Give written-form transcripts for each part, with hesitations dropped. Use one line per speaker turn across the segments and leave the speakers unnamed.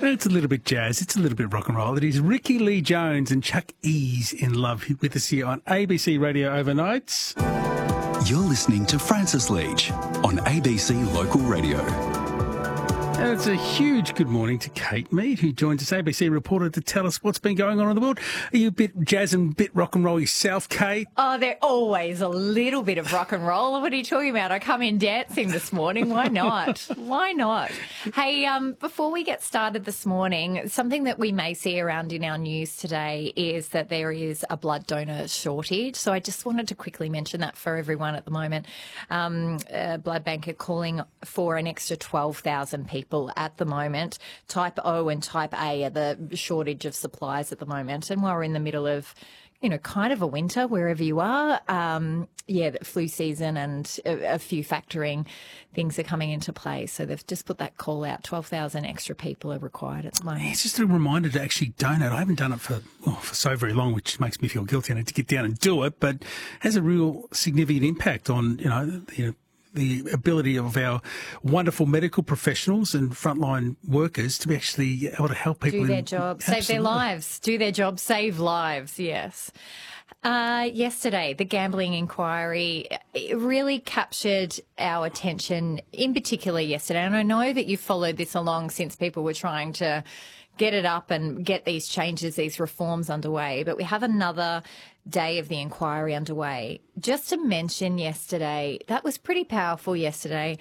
It's a little bit jazz. It's a little bit rock and roll. It is Ricky Lee Jones and Chuck E's in love with us here on ABC Radio Overnights.
You're listening to Francis Leach on ABC Local Radio.
And it's a huge good morning to Kate Mead, who joins us, ABC reporter, to tell us what's been going on in the world. Are you a bit jazz and a bit rock and roll yourself, Kate?
Oh, they're always a little bit of rock and roll. What are you talking about? I come in dancing this morning. Why not? Why not? Hey, before we get started this morning, something that we may see around in our news today is that there is a blood donor shortage. So I just wanted to quickly mention that for everyone at the moment. Blood Bank are calling for an extra 12,000 people at the moment. Type O and Type A are the shortage of supplies at the moment. And while we're in the middle of, kind of a winter wherever you are, the flu season and a few factoring things are coming into play. So they've just put that call out. 12,000 extra people are required at the moment.
It's just a reminder to actually donate. I haven't done it for so very long, which makes me feel guilty. I need to get down and do it, but it has a real significant impact on, the ability of our wonderful medical professionals and frontline workers to be actually able to help people
do their job, save their lives, do their job, save lives. Yes. Yesterday, the gambling inquiry really captured our attention, in particular yesterday. And I know that you've followed this along since people were trying to get it up and get these changes, these reforms underway. But we have another day of the inquiry underway. Just to mention yesterday, that was pretty powerful yesterday.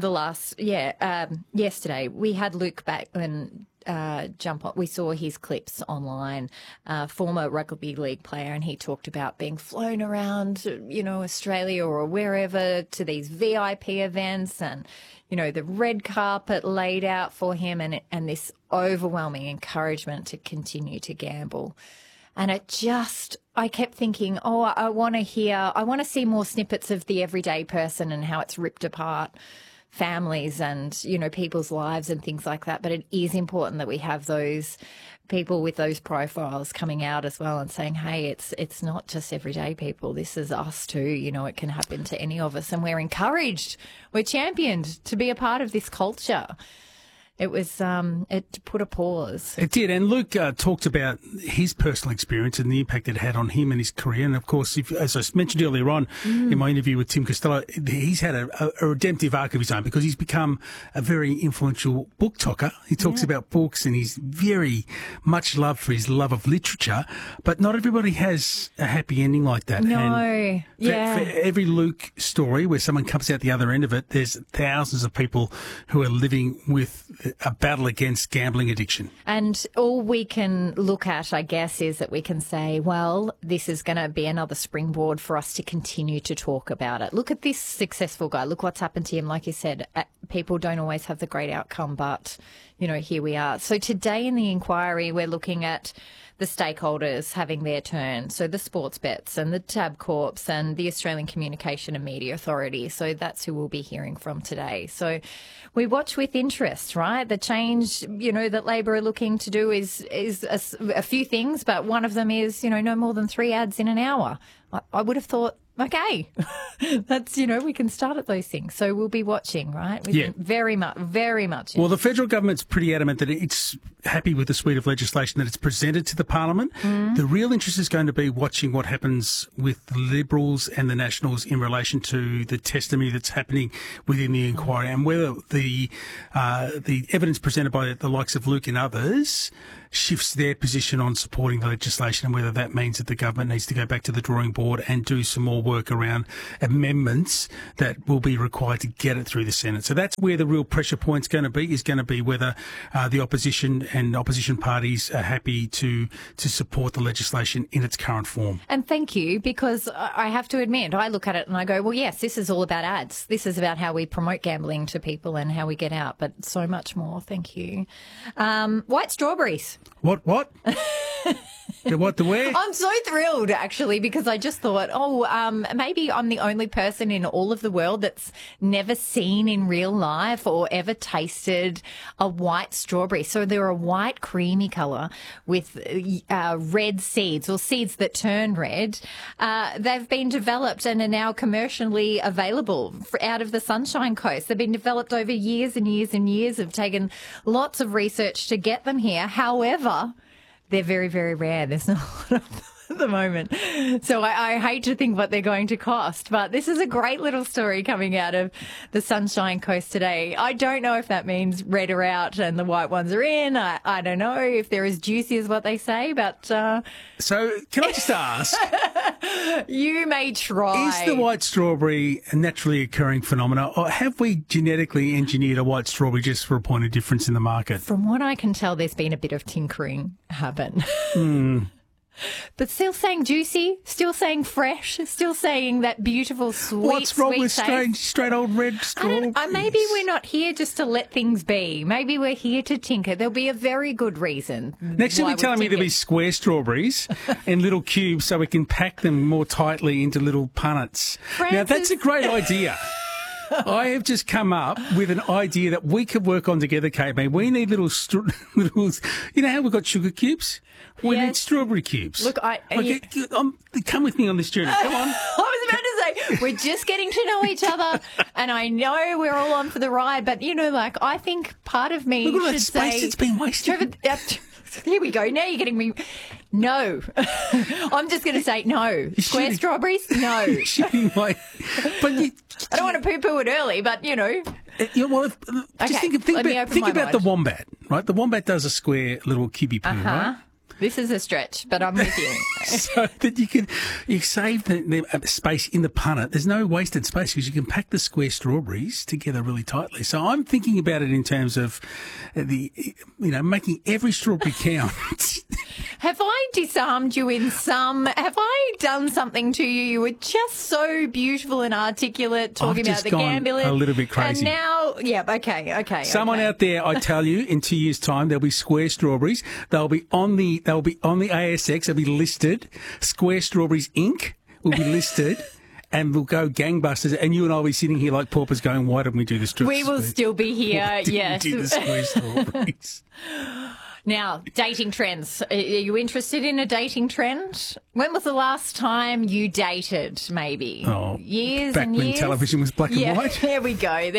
Yesterday we had Luke Backman jump on. We saw his clips online, former rugby league player, and he talked about being flown around, Australia or wherever to these VIP events and, the red carpet laid out for him and this overwhelming encouragement to continue to gamble. And I kept thinking, I want to see more snippets of the everyday person and how it's ripped apart families and, people's lives and things like that. But it is important that we have those people with those profiles coming out as well and saying, hey, it's not just everyday people. This is us too. It can happen to any of us. And we're encouraged, we're championed to be a part of this culture. It was, it put a pause.
It did. And Luke talked about his personal experience and the impact it had on him and his career. And, of course, as I mentioned earlier on in my interview with Tim Costello, he's had a redemptive arc of his own because he's become a very influential book talker. He talks about books and he's very much loved for his love of literature. But not everybody has a happy ending like that.
No,
and for every Luke story where someone comes out the other end of it, there's thousands of people who are living with a battle against gambling addiction.
And all we can look at, I guess, is that we can say, well, this is going to be another springboard for us to continue to talk about it. Look at this successful guy. Look what's happened to him. Like you said, people don't always have the great outcome, but, here we are. So today in the inquiry, we're looking at the stakeholders having their turn. So the sports bets and the Tabcorps and the Australian Communication and Media Authority. So that's who we'll be hearing from today. So we watch with interest, right? The change, that Labor are looking to do is a few things, but one of them is, no more than 3 ads in an hour. I would have thought, okay, that's, we can start at those things. So we'll be watching, right? Very much.
Well, the federal government's pretty adamant that it's happy with the suite of legislation that it's presented to the Parliament. The real interest is going to be watching what happens with the Liberals and the Nationals in relation to the testimony that's happening within the inquiry and whether the evidence presented by the likes of Luke and others shifts their position on supporting the legislation and whether that means that the government needs to go back to the drawing board and do some more work around amendments that will be required to get it through the Senate. So that's where the real pressure point's going to be whether the opposition and opposition parties are happy to support the legislation in its current form.
And thank you, because I have to admit, I look at it and I go, well, yes, this is all about ads. This is about how we promote gambling to people and how we get out, but so much more. Thank you. White strawberries.
What? The what, the where?
I'm so thrilled, actually, because I just thought, maybe I'm the only person in all of the world that's never seen in real life or ever tasted a white strawberry. So they're a white, creamy colour with red seeds, or seeds that turn red. They've been developed and are now commercially available out of the Sunshine Coast. They've been developed over years and years and years. Have taken lots of research to get them here. However, they're very, very rare. There's not a lot of them at the moment. So I hate to think what they're going to cost. But this is a great little story coming out of the Sunshine Coast today. I don't know if that means red are out and the white ones are in. I don't know if they're as juicy as what they say, but...
So can I just ask...
You may try.
Is the white strawberry a naturally occurring phenomenon, or have we genetically engineered a white strawberry just for a point of difference in the market?
From what I can tell, there's been a bit of tinkering happen. But still saying juicy, still saying fresh, still saying that beautiful sweet,
What's wrong
sweet
with
taste.
straight old red strawberries?
Maybe we're not here just to let things be. Maybe we're here to tinker. There'll be a very good reason.
Next you'll be telling me there'll be square strawberries in little cubes so we can pack them more tightly into little punnets. Now, that's a great idea. I have just come up with an idea that we could work on together, Kate. We need little, you know how we've got sugar cubes? We need strawberry cubes.
Look,
come with me on this journey. Come on.
I was about to say, we're just getting to know each other, and I know we're all on for the ride, but, I think part of me
Look at
should
that space
say...
that's been wasted.
Here we go. Now you're getting me... No. I'm just going to say no. Square strawberries? No.
But
I don't want to poo-poo it early, but,
just think about the wombat, right? The wombat does a square little cubey poo, right?
This is a stretch, but I'm with you.
So that you save the space in the punnet. There's no wasted space because you can pack the square strawberries together really tightly. So I'm thinking about it in terms of making every strawberry count.
Have I disarmed you in some? Have I done something to you? You were just so beautiful and articulate, talking about the gambler.
A little bit crazy.
And now, okay.
Someone out there, I tell you, in 2 years' time, there'll be square strawberries. They'll be on the ASX. They'll be listed. Square Strawberries Inc. will be listed. And we'll go gangbusters, and you and I will be sitting here like paupers going, why didn't we do this?
We will still be here, yes.
We do the square strawberries.
Now, dating trends. Are you interested in a dating trend? When was the last time you dated, maybe?
Oh,
years
back
and
when
years?
television was black and white.
There we go.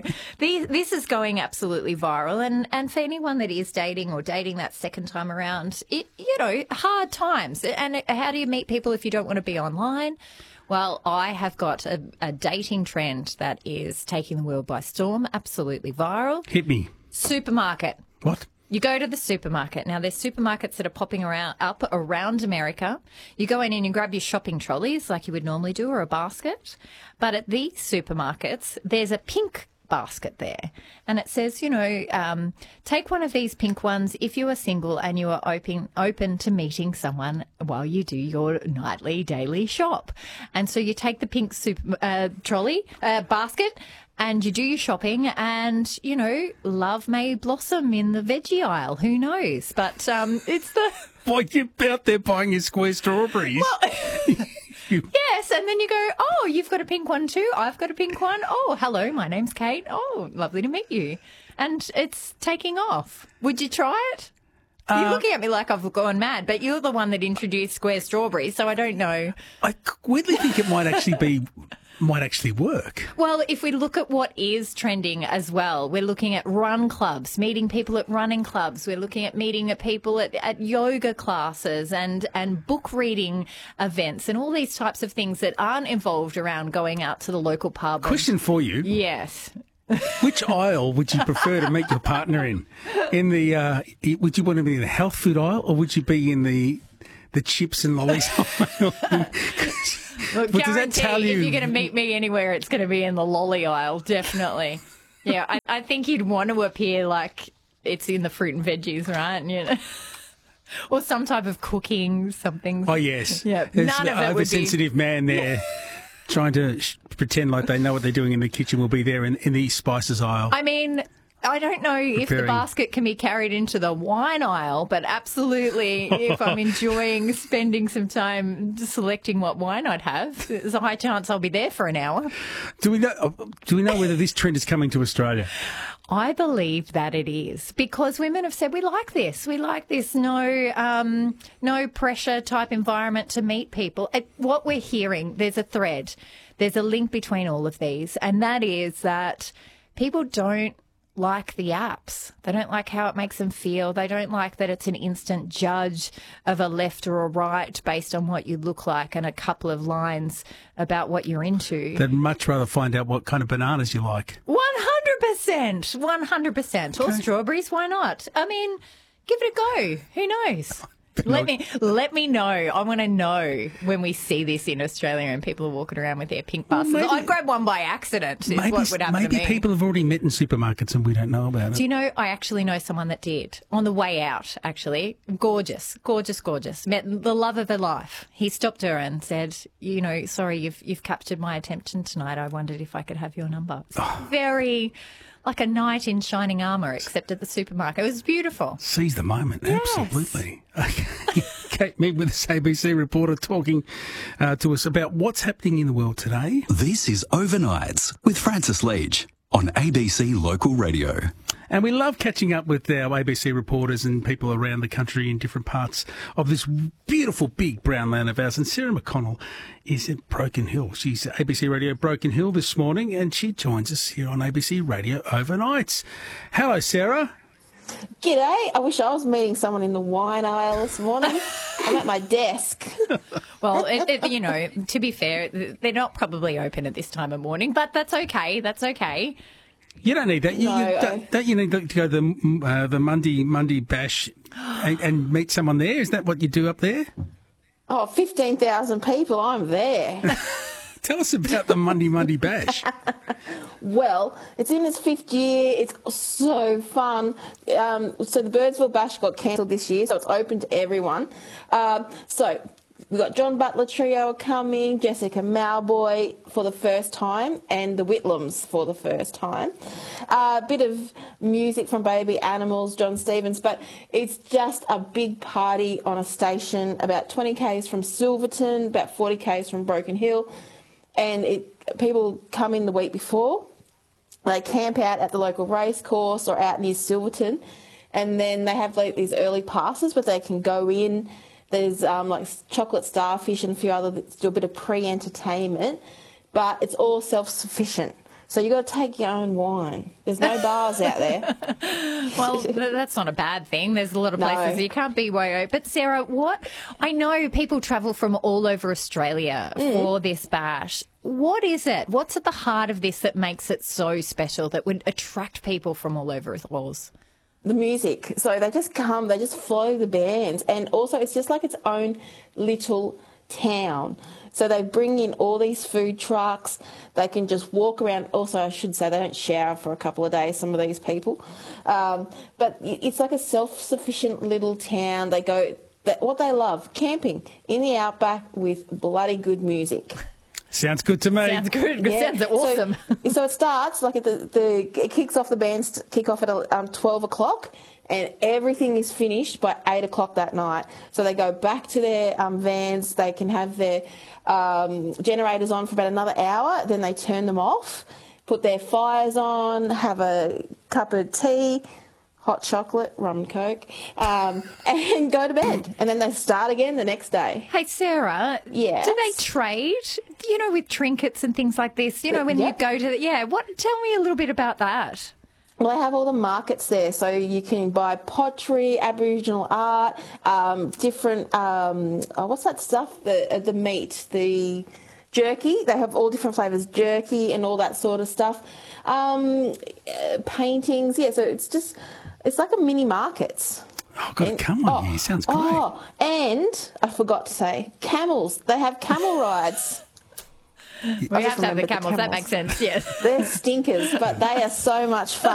This is going absolutely viral. And for anyone that is dating or dating that second time around, hard times. And how do you meet people if you don't want to be online? Well, I have got a dating trend that is taking the world by storm, absolutely viral.
Hit me.
Supermarket.
What?
You go to the supermarket. Now, there's supermarkets that are popping up around America. You go in and you grab your shopping trolleys like you would normally do, or a basket. But at these supermarkets, there's a pink basket there. And it says, take one of these pink ones if you are single and you are open to meeting someone while you do your nightly, daily shop. And so you take the pink trolley basket, and you do your shopping, and, love may blossom in the veggie aisle. Who knows? But it's the...
Why you're out there buying your square strawberries.
Well, yes, and then you go, oh, you've got a pink one too. I've got a pink one. Oh, hello, my name's Kate. Oh, lovely to meet you. And it's taking off. Would you try it? You're looking at me like I've gone mad, but you're the one that introduced square strawberries, so I don't know.
I weirdly think it might actually work.
Well, if we look at what is trending as well, we're looking at run clubs, meeting people at running clubs. We're looking at meeting people at yoga classes and book reading events and all these types of things that aren't involved around going out to the local pub.
Question for you.
Yes.
Which aisle would you prefer to meet your partner in? Would you want to be in the health food aisle, or would you be in the chips and lollies aisle?
Look, does that tell you? If you're going to meet me anywhere, it's going to be in the lolly aisle, definitely. Yeah, I think you'd want to appear like it's in the fruit and veggies, right? Or some type of cooking, something.
Oh, yes.
Yeah,
there's
none of it would be.
Oversensitive man there trying to pretend like they know what they're doing in the kitchen will be there in the spices aisle.
I mean, I don't know if the basket can be carried into the wine aisle, but absolutely if I'm enjoying spending some time selecting what wine I'd have, there's a high chance I'll be there for an hour.
Do we know whether this trend is coming to Australia?
I believe that it is, because women have said we like this. We like this no pressure type environment to meet people. What we're hearing, there's a thread, there's a link between all of these, and that is that people don't like the apps. They don't like how it makes them feel. They don't like that it's an instant judge of a left or a right based on what you look like and a couple of lines about what you're into. They'd
much rather find out what kind of bananas you like.
100%. 100%. Or strawberries, why not? I mean, give it a go. Who knows? Let me know. I want to know when we see this in Australia and people are walking around with their pink buses. I'd grab one by accident is what would happen to me.
Maybe people have already met in supermarkets and we don't know about it.
Do you know, I actually know someone that did. On the way out, actually. Gorgeous, gorgeous, gorgeous. Met the love of her life. He stopped her and said, you know, sorry, you've captured my attention tonight. I wondered if I could have your number. Very... like a knight in shining armour, except at the supermarket. It was beautiful.
Seize the moment, yes. Absolutely. Kate Mead with this ABC reporter talking to us about what's happening in the world today.
This is Overnights with Francis Leach on ABC Local Radio.
And we love catching up with our ABC reporters and people around the country in different parts of this beautiful big brown land of ours. And Sarah McConnell is at Broken Hill. She's at ABC Radio Broken Hill this morning, and she joins us here on ABC Radio Overnights. Hello, Sarah.
G'day. I wish I was meeting someone in the wine aisle this morning. I'm at my desk.
Well, you know, to be fair, they're not probably open at this time of morning, but that's okay. That's okay.
You don't need that. Don't you need to go to the Monday Bash and meet someone there? Is that what you do up there?
Oh, 15,000 people. I'm there.
Tell us about the Monday Bash.
Well, it's in its 5th year. It's so fun. So the Birdsville Bash got cancelled this year, so it's open to everyone. So we've got John Butler Trio coming, Jessica Mauboy for the first time, and the Whitlams for the first time. A bit of music from Baby Animals, John Stevens, but it's just a big party on a station about 20 k's from Silverton, about 40 k's from Broken Hill, and people come in the week before. They camp out at the local race course or out near Silverton, and then they have like these early passes where they can go in. There's like chocolate starfish and a few other that do a bit of pre-entertainment, but it's all self-sufficient. So you've got to take your own wine. There's no bars out there.
Well, that's not a bad thing. There's a lot of places you can't BYO. But Sarah, I know people travel from all over Australia for this bash. What is it? What's at the heart of this that makes it so special, that would attract people from all over Oz?
The music. So they just come, they just follow the bands. And also it's just like its own little town. So they bring in all these food trucks. They can just walk around. Also, I should say, they don't shower for a couple of days, some of these people. But it's like a self-sufficient little town. They go, what they love, camping in the outback with bloody good music.
Sounds good to me.
Sounds good. Yeah. Sounds awesome.
So it starts like it kicks off. The bands kick off at 12 o'clock, and everything is finished by 8 o'clock that night. So they go back to their vans. They can have their generators on for about another hour. Then they turn them off, put their fires on, have a cup of tea, hot chocolate, rum and coke, and go to bed. And then they start again the next day.
Hey, Sarah,
yes.
Do they trade, with trinkets and things like this? You go to tell me a little bit about that.
Well, they have all the markets there, so you can buy pottery, Aboriginal art, different, what's that stuff? The meat, the jerky. They have all different flavours, jerky and all that sort of stuff. Paintings, so it's like a mini markets.
Oh, God, come on here. Sounds great.
Oh, and I forgot to say, camels. They have camel rides.
We have to have the camels. That makes sense, yes.
They're stinkers, but they are so much fun.